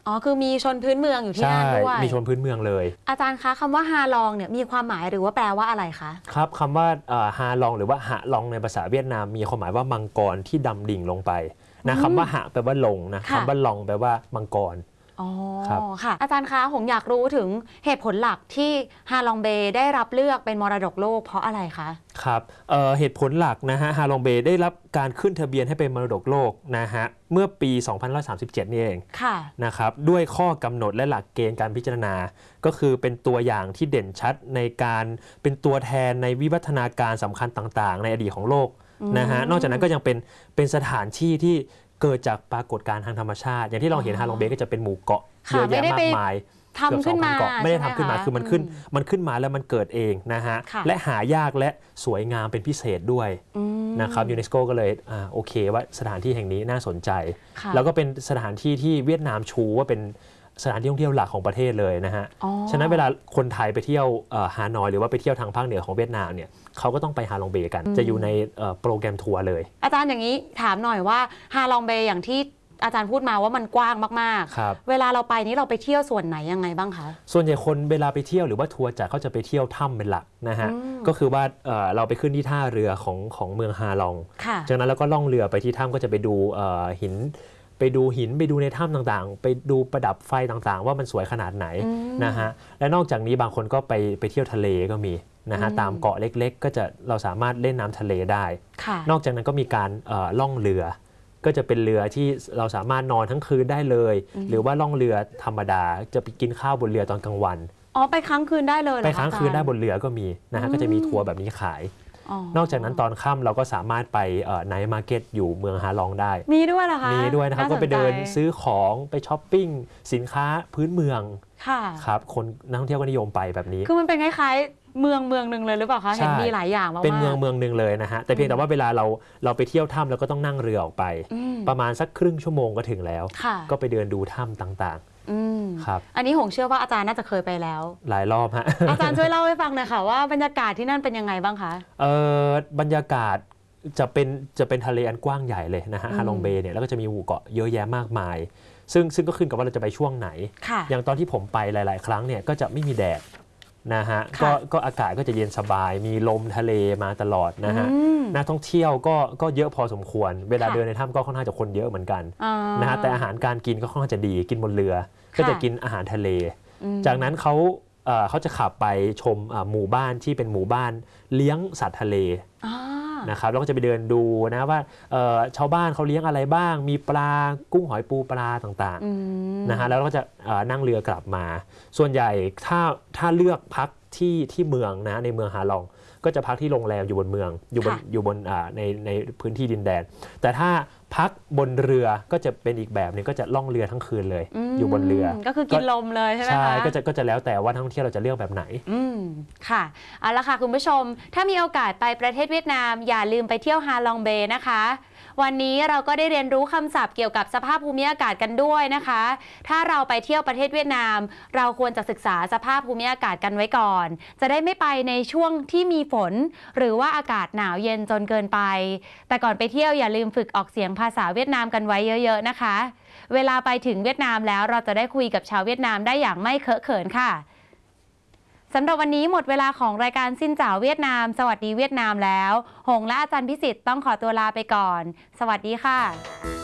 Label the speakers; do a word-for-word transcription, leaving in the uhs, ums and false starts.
Speaker 1: อ๋อคือมีชนพื้นเมืองอยู่ที่นั่นด้วย
Speaker 2: มีชนพื้นเมืองเลย
Speaker 1: อาจารย์คะคำว่าฮาลองเนี่ยมีความหมายหรือว่าแปลว่าอะไรคะ
Speaker 2: ครับคำว่าฮาลองหรือว่าหะลองในภาษาเวียดนามมีความหมายว่ามังกรที่ดำดิ่งลงไปนะคำว่าหะแปลว่าลงนะคำว่าลองแปลว่ามังกร
Speaker 1: อ๋อค่ะอาจารย์คะผมอยากรู้ถึงเหตุผลหลักที่ฮาลองเบย์ได้รับเลือกเป็นมรดกโลกเพราะอะไรคะ
Speaker 2: ครับ เ, เหตุผลหลักนะฮะฮาลองเบย์ได้รับการขึ้นทะเบียนให้เป็นมรดกโลกนะฮะเมื่อปี สองพันหนึ่งร้อยสามสิบเจ็ด นี่เองนะครับด้วยข้อกำหนดและหลักเกณฑ์การพิจารณาก็คือเป็นตัวอย่างที่เด่นชัดในการเป็นตัวแทนในวิวัฒนาการสำคัญต่างๆในอดีตของโลกนะฮะนอกจากนั้นก็ยังเป็นเป็นสถานที่ที่เกิดจากปรากฏการณ์ทางธรรมชาติอย่างที่เราเห็นฮาลองเบย์ก็จะเป็นหมู่เกาะเยอะแยะมากมาย
Speaker 1: ทำขึ้นมา
Speaker 2: ไม่ได้ทำขึ้นมาคือมันขึ้นมันขึ้นมาแล้วมันเกิดเองนะฮะและหายากและสวยงามเป็นพิเศษด้วยนะครับยูเนสโกก็เลยอ่าโอเคว่าสถานที่แห่งนี้น่าสนใจแล้วก็เป็นสถานที่ที่เวียดนามชูว่าเป็นสถานที่ท่องเที่ยวหลักของประเทศเลยนะฮะฉะนั้นเวลาคนไทยไปเที่ยวฮานอยหรือว่าไปเที่ยวทางภาคเหนือของเวียดนามเนี่ยเขาก็ต้องไปฮาลองเบย์กันจะอยู่ในโปรแกรมทัวร์เลย
Speaker 1: อาจารย์อย่างนี้ถามหน่อยว่าฮาลองเบย์อย่างที่อาจารย์พูดมาว่ามันกว้างมากๆเวลาเราไปนี้เราไปเที่ยวส่วนไหนยังไงบ้างคะ
Speaker 2: ส่วนใหญ่คนเวลาไปเที่ยวหรือว่าทัวร์จัดเขาจะไปเที่ยวถ้ำเป็นหลักนะฮะก็คือว่าเราไปขึ้นที่ท่าเรือของของเมืองฮาลองจากนั้นเราก็ล่องเรือไปที่ถ้ำก็จะไปดูหินไปดูหินไปดูในถ้ำต่างๆไปดูประดับไฟต่างๆว่ามันสวยขนาดไหนนะฮะและนอกจากนี้บางคนก็ไปไปเที่ยวทะเลก็มีนะฮะตามเกาะเล็กๆก็จะเราสามารถเล่นน้ำทะเลได้นอกจากนั้นก็มีการล่องเรือก็จะเป็นเรือที่เราสามารถนอนทั้งคืนได้เลยหรือว่าล่องเรือธรรมดาจะไปกินข้าวบนเรือตอนกลางวัน
Speaker 1: อ๋อไปค้างคืนได้เลย
Speaker 2: ไปค้างคืนได้บนเรือก็มีนะฮะก็จะมีทัวร์แบบนี้ขายนอกจากนั้นตอนค่ำเราก็สามารถไปไนท์มาร์เก็ตอยู่เมืองฮาลองได้
Speaker 1: มีด้วยเหรอคะ
Speaker 2: มีด้วยนะครับก็ไปเดินซื้อของไปช้อปปิ้งสินค้าพื้นเมืองครับคนนักท่องเที่ยวก็นิยมไปแบบนี้
Speaker 1: คือมันเป็นคล้ายๆเมืองเมืองหนึ่งเลยหรือเปล่าคะเห็นมีหลายอย่างมาก
Speaker 2: เป็นเมืองเมืองหนึ่งเลยนะฮะแต่เพียงแต่ว่าเวลาเราเราไปเที่ยวถ้ำเราก็ต้องนั่งเรือออกไปประมาณสักครึ่งชั่วโมงก็ถึงแล้วก็ไปเดินดูถ้ำต่างๆครับ
Speaker 1: อันนี้หงเชื่อว่าอาจารย์น่าจะเคยไปแล้ว
Speaker 2: หลายรอบฮะ
Speaker 1: อาจารย์ช่วยเล่าให้ฟังหน่อยค่ะว่าบรรยากาศที่นั่นเป็นยังไงบ้างคะ
Speaker 2: เออบรรยากาศจะเป็นจะเป็นทะเลอันกว้างใหญ่เลยนะฮะฮาลองเบย์เนี่ยแล้วก็จะมีหมู่เกาะเยอะแยะมากมายซึ่งซึ่งก็ขึ้นกับว่าเราจะไปช่วงไหนอย่างตอนที่ผมไปหลายๆครั้งเนี่ยก็จะไม่มีแดดนะฮะก็ก็อากาศก็จะเย็นสบายมีลมทะเลมาตลอดนะฮะนักท่องเที่ยวก็ก็เยอะพอสมควรเวลาเดินในถ้ำก็ค่อนข้างจะคนเยอะเหมือนกันนะฮะแต่อาหารการกินก็ค่อนข้างจะดีกินบนเรือก็จะกินอาหารทะเลจากนั้นเขาเขาจะขับไปชมหมู่บ้านที่เป็นหมู่บ้านเลี้ยงสัตว์ทะเลนะครับแล้วก็จะไปเดินดูนะว่าชาวบ้านเขาเลี้ยงอะไรบ้างมีปลากุ้งหอยปูปลาต่างๆนะฮะแล้วก็จะนั่งเรือกลับมาส่วนใหญ่ถ้าถ้าเลือกพักที่ที่เมืองนะในเมืองฮาลองก็จะพักที่โรงแรมอยู่บนเมืองอยู่บนอยู่บนในในพื้นที่ดินแดนแต่ถ้าพักบนเรือก็จะเป็นอีกแบบนึงก็จะล่องเรือทั้งคืนเลยอยู่บนเรือ
Speaker 1: ก็คือกินลมเลยใช่ไหมคะ
Speaker 2: ใช่ก็จะก็จะแล้วแต่ว่านักท่องเที่ยวเราจะเลือกแบบไหน
Speaker 1: อืมค่ะเอาละค่ะคุณผู้ชมถ้ามีโอกาสไปประเทศเวียดนามอย่าลืมไปเที่ยวฮาลองเบย์นะคะวันนี้เราก็ได้เรียนรู้คำศัพท์เกี่ยวกับสภาพภูมิอากาศกันด้วยนะคะถ้าเราไปเที่ยวประเทศเวียดนามเราควรจะศึกษาสภาพภูมิอากาศกันไว้ก่อนจะได้ไม่ไปในช่วงที่มีฝนหรือว่าอากาศหนาวเย็นจนเกินไปแต่ก่อนไปเที่ยวอย่าลืมฝึกออกเสียงภาษาเวียดนามกันไว้เยอะๆนะคะเวลาไปถึงเวียดนามแล้วเราจะได้คุยกับชาวเวียดนามได้อย่างไม่เคอะเขินค่ะสำหรับวันนี้หมดเวลาของรายการซินเจ๋าเวียดนามสวัสดีเวียดนามแล้วหงและอาจารย์พิสิทธิ์ต้องขอตัวลาไปก่อนสวัสดีค่ะ